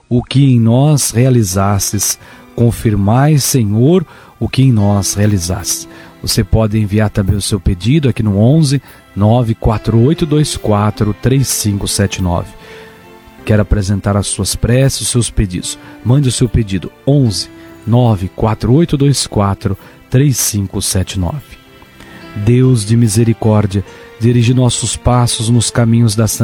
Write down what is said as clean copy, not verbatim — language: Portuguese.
o que em nós realizastes. Confirmai, Senhor, o que em nós realizastes. Você pode enviar também o seu pedido aqui no 11 94824 3579. Quero apresentar as suas preces, os seus pedidos. Mande o seu pedido 11 94824 3579. Deus de misericórdia, dirige nossos passos nos caminhos da santidade.